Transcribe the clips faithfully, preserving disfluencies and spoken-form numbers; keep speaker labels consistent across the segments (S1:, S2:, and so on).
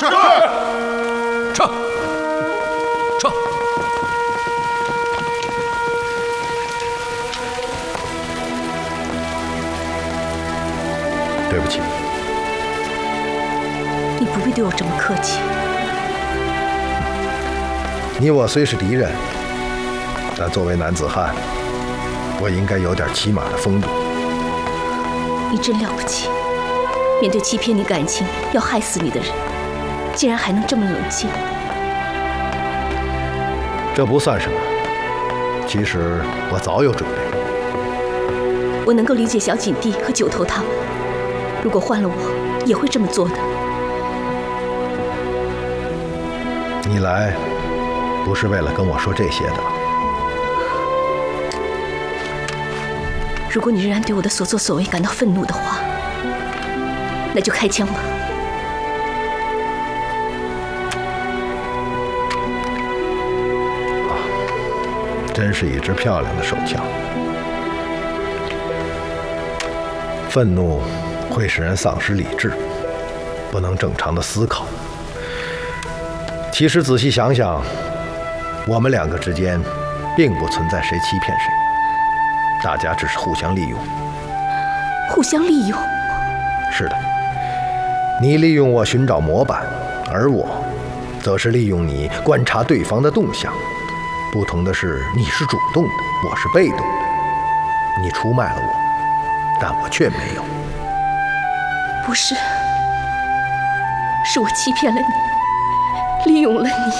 S1: 是。
S2: 撤！撤！
S3: 对不起，
S4: 你不必对我这么客气。
S3: 你我虽是敌人，但作为男子汉，我应该有点起码的风度。
S4: 你真了不起，面对欺骗你感情、要害死你的人，竟然还能这么冷静。
S3: 这不算什么，其实我早有准备。
S4: 我能够理解小锦帝和九头他们，如果换了我，也会这么做的。
S3: 你来，不是为了跟我说这些的。
S4: 如果你仍然对我的所作所为感到愤怒的话，那就开枪吧。
S3: 啊，真是一支漂亮的手枪。愤怒会使人丧失理智，不能正常的思考。其实仔细想想，我们两个之间并不存在谁欺骗谁，大家只是互相利用。
S4: 互相利用？
S3: 是的，你利用我寻找模板，而我则是利用你观察对方的动向。不同的是，你是主动的，我是被动的。你出卖了我，但我却没有。
S4: 不是，是我欺骗了你，利用了你。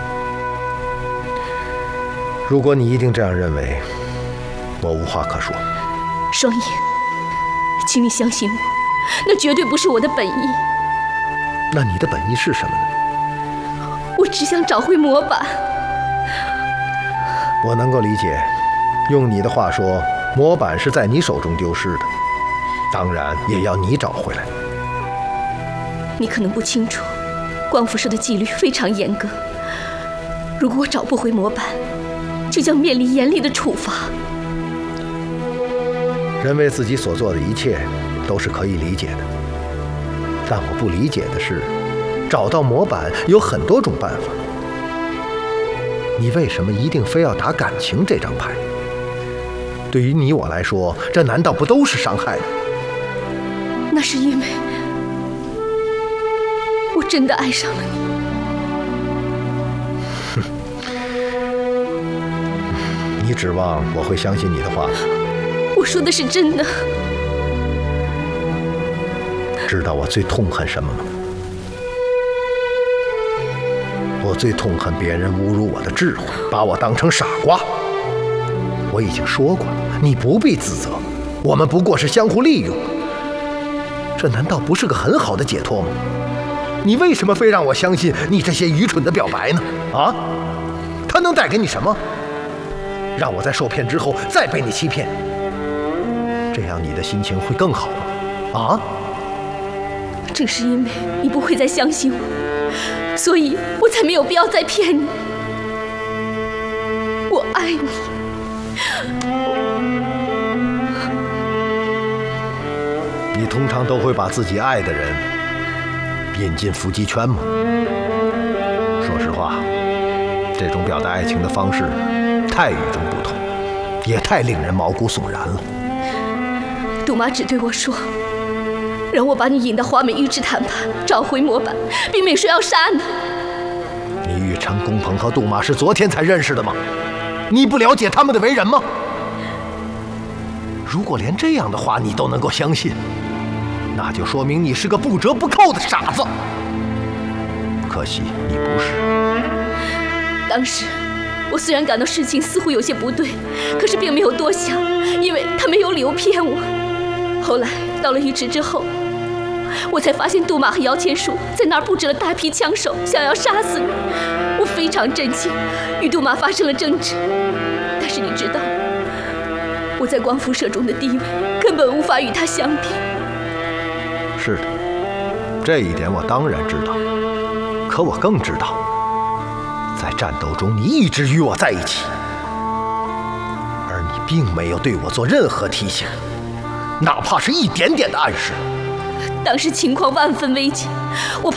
S3: 如果你一定这样认为，我无话可说。
S4: 双影，请你相信我，那绝对不是我的本意。
S3: 那你的本意是什么呢？
S4: 我只想找回模板。
S3: 我能够理解，用你的话说，模板是在你手中丢失的，当然也要你找回来。
S4: 你可能不清楚，光辐社的纪律非常严格，如果我找不回模板，就将面临严厉的处罚。
S3: 人为自己所做的一切都是可以理解的，但我不理解的是，找到模板有很多种办法，你为什么一定非要打感情这张牌？对于你我来说，这难道不都是伤害吗？
S4: 那是因为我真的爱上了你。
S3: 你指望我会相信你的话？
S4: 我说的是真的。
S3: 知道我最痛恨什么吗？我最痛恨别人侮辱我的智慧，把我当成傻瓜。我已经说过了，你不必自责，我们不过是相互利用。这难道不是个很好的解脱吗？你为什么非让我相信你这些愚蠢的表白呢？啊，它能带给你什么？让我在受骗之后再被你欺骗，这样你的心情会更好吗？啊？
S4: 正是因为你不会再相信我，所以我才没有必要再骗你。我爱你。
S3: 你通常都会把自己爱的人引进伏击圈吗？说实话，这种表达爱情的方式太与众不同，也太令人毛骨悚然了。
S4: 杜妈只对我说，让我把你引到华美玉池谈判，找回模板，并没说要杀你。
S3: 你与陈公鹏和杜妈是昨天才认识的吗？你不了解他们的为人吗？如果连这样的话你都能够相信，那就说明你是个不折不扣的傻子。可惜你不是。
S4: 当时我虽然感到事情似乎有些不对，可是并没有多想，因为他没有理由骗我。后来到了玉池之后，我才发现杜马和摇钱树在那儿布置了大批枪手，想要杀死你。我非常震惊，与杜马发生了争执。但是你知道，我在光辐社中的地位根本无法与他相比。
S3: 是的，这一点我当然知道。可我更知道，在战斗中你一直与我在一起，而你并没有对我做任何提醒，哪怕是一点点的暗示。
S4: 当时情况万分危急，我怕